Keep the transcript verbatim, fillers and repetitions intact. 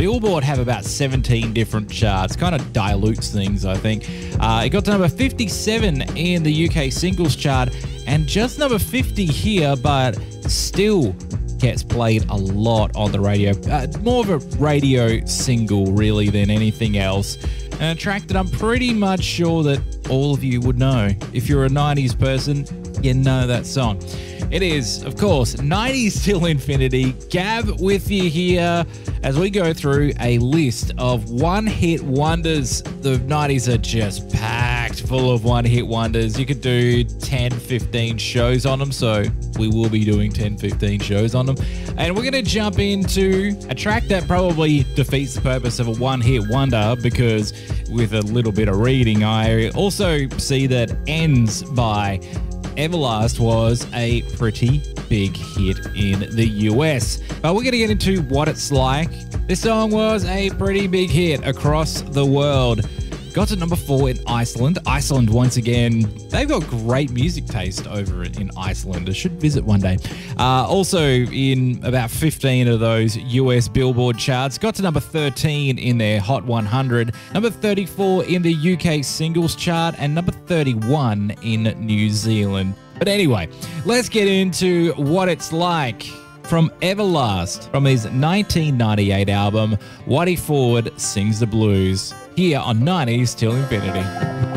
Billboard have about seventeen different charts. Kind of dilutes things, I think. Uh, it got to number fifty-seven in the U K singles chart and just number fifty here, but still gets played a lot on the radio. Uh, more of a radio single, really, than anything else. And a track that I'm pretty much sure that all of you would know. If you're a nineties person, you know that song. It is, of course, nineties Till Infinity. Gab with you here as we go through a list of one-hit wonders. The nineties are just packed full of one-hit wonders. You could do ten, fifteen shows on them, so we will be doing ten, fifteen shows on them. And we're going to jump into a track that probably defeats the purpose of a one-hit wonder, because with a little bit of reading, I also see that Ends by Everlast was a pretty big hit in the U S. But we're going to get into what it's like. This song was a pretty big hit across the world. Got to number four in Iceland. Iceland, once again, they've got great music taste over in Iceland. I should visit one day. Uh, also in about fifteen of those U S Billboard charts. Got to number thirteen in their Hot one hundred. Number thirty-four in the U K singles chart. And number thirty-one in New Zealand. But anyway, let's get into what it's like. From Everlast, from his nineteen ninety-eight album, Whitey Ford Sings the Blues, here on nineties Till Infinity.